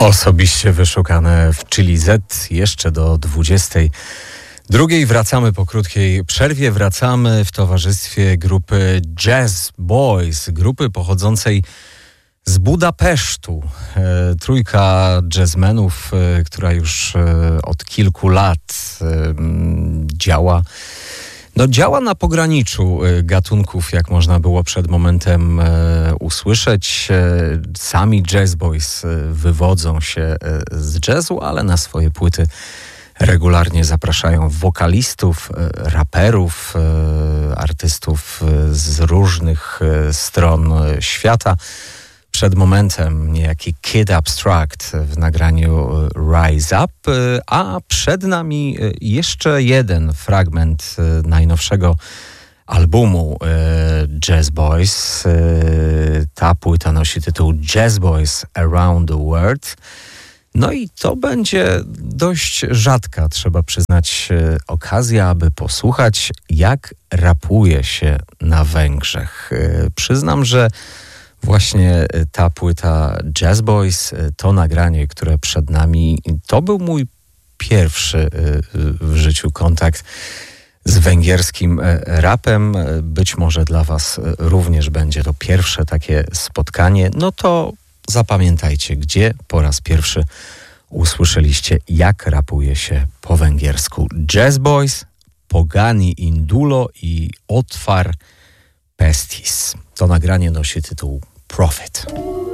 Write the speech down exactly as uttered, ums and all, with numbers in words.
Osobiście wyszukane w Chili Z jeszcze do dwudziestej drugiej. Wracamy po krótkiej przerwie. Wracamy w towarzystwie grupy Jazz Boys, grupy pochodzącej z Budapesztu. E, trójka jazzmenów, e, która już e, od kilku lat e, działa. No, działa na pograniczu e, gatunków, jak można było przed momentem e, usłyszeć. E, sami Jazz Boys e, wywodzą się e, z jazzu, ale na swoje płyty regularnie zapraszają wokalistów, e, raperów, e, artystów e, z różnych e, stron e, świata. Przed momentem niejaki Kid Abstract w nagraniu Rise Up, a przed nami jeszcze jeden fragment najnowszego albumu Jazz Boys. Ta płyta nosi tytuł Jazz Boys Around the World. No i to będzie dość rzadka, trzeba przyznać, okazja, aby posłuchać, jak rapuje się na Węgrzech. Przyznam, że właśnie ta płyta Jazz Boys, to nagranie, które przed nami, to był mój pierwszy w życiu kontakt z węgierskim rapem. Być może dla was również będzie to pierwsze takie spotkanie. No to zapamiętajcie, gdzie po raz pierwszy usłyszeliście, jak rapuje się po węgiersku. Jazz Boys, Pogani Indulo i Otvar Pestis. To nagranie nosi tytuł Profit.